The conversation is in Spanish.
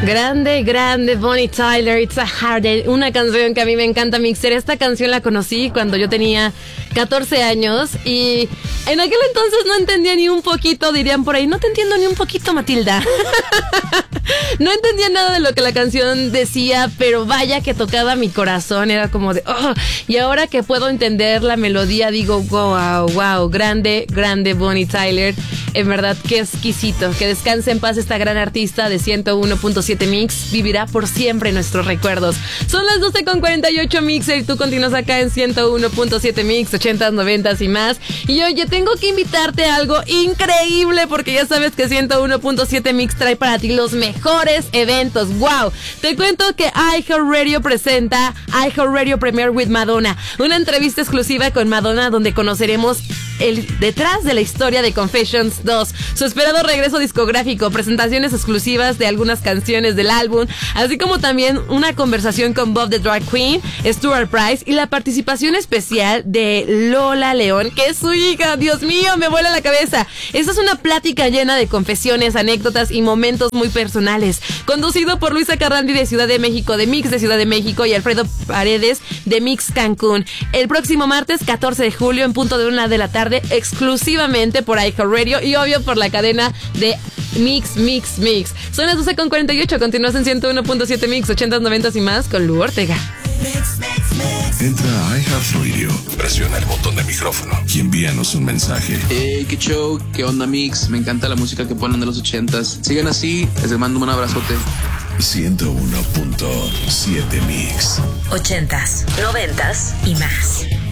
Grande, grande, Bonnie Tyler, It's a Hard Day, una canción que a mí me encanta, Mixer. Esta canción la conocí cuando yo tenía 14 años y en aquel entonces no entendía ni un poquito, dirían por ahí, no te entiendo ni un poquito, Matilda. No entendía nada de lo que la canción decía, pero vaya que tocaba mi corazón, era como de, oh, y ahora que puedo entender la melodía, digo, wow, wow, grande, grande Bonnie Tyler. En verdad, qué exquisito. Que descanse en paz esta gran artista de 101.7 Mix. Vivirá por siempre en nuestros recuerdos. Son las 12:48 Mixer y tú continúas acá en 101.7 Mix, 80s, 90s y más. Y oye, tengo que invitarte a algo increíble porque ya sabes que 101.7 Mix trae para ti los mejores eventos. ¡Wow! Te cuento que iHeartRadio presenta iHeartRadio Premiere with Madonna. Una entrevista exclusiva con Madonna donde conoceremos el detrás de la historia de Confessions 2, su esperado regreso discográfico, presentaciones exclusivas de algunas canciones del álbum, así como también una conversación con Bob the Drag Queen, Stuart Price y la participación especial de Lola León, que es su hija. Dios mío, me vuela la cabeza. Esta es una plática llena de confesiones, anécdotas y momentos muy personales, conducido por Luisa Carrandi de Ciudad de México, de Mix de Ciudad de México, y Alfredo Paredes de Mix Cancún. El próximo martes 14 de julio en punto de 1 de la tarde, exclusivamente por iHeartRadio y obvio por la cadena de Mix. Son las 12:48, continúas en 101.7 Mix, 80s, 90s y más con Lu Ortega. Entra a iHeartRadio, presiona el botón de micrófono y envíanos un mensaje. Hey, qué show, qué onda Mix, me encanta la música que ponen de los 80s. Sigan así, les mando un abrazote. 101.7 Mix. 80s, 90s y más.